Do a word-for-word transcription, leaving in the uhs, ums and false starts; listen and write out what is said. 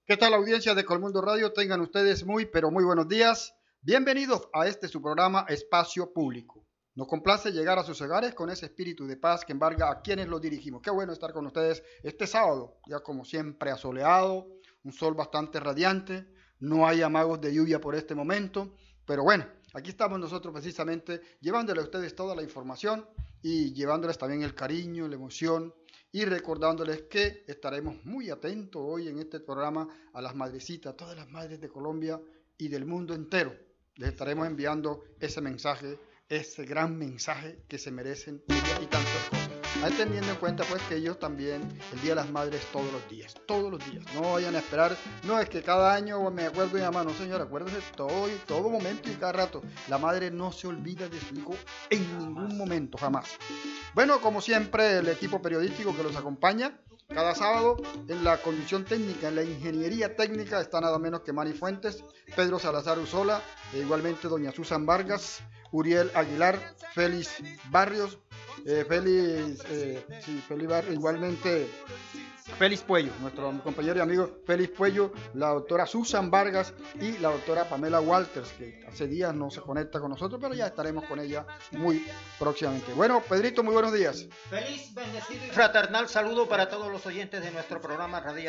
¿Qué tal, audiencia de Colmundo Radio? Tengan ustedes muy, pero muy buenos días. Bienvenidos a este su programa Espacio Público. Nos complace llegar a sus hogares con ese espíritu de paz que embarga a quienes lo dirigimos. Qué bueno estar con ustedes este sábado, ya como siempre asoleado, un sol bastante radiante, no hay amagos de lluvia por este momento, pero bueno, aquí estamos nosotros precisamente llevándole a ustedes toda la información y llevándoles también el cariño, la emoción y recordándoles que estaremos muy atentos hoy en este programa a las madrecitas, todas las madres de Colombia y del mundo entero. Les estaremos enviando ese mensaje, ese gran mensaje que se merecen y tantas cosas. Ahí teniendo en cuenta pues que ellos también, el Día de las Madres todos los días, todos los días. No vayan a esperar, no es que cada año me acuerdo de mi mamá, no señor, acuérdense todo y todo momento y cada rato. La madre no se olvida de su hijo en ningún momento, jamás. Bueno, como siempre, el equipo periodístico que los acompaña cada sábado en la condición técnica, en la ingeniería técnica, está nada menos que Mari Fuentes, Pedro Salazar Usola, e igualmente doña Susan Vargas, Uriel Aguilar, Félix Barrios, eh, Félix, eh, sí, Félix Barrios, igualmente Félix Puello, nuestro compañero y amigo Félix Puello, la doctora Susan Vargas y la doctora Pamela Walters, que hace días no se conecta con nosotros, pero ya estaremos con ella muy próximamente. Bueno, Pedrito, muy buenos días. Feliz, bendecido y fraternal saludo para todos los oyentes de nuestro programa radial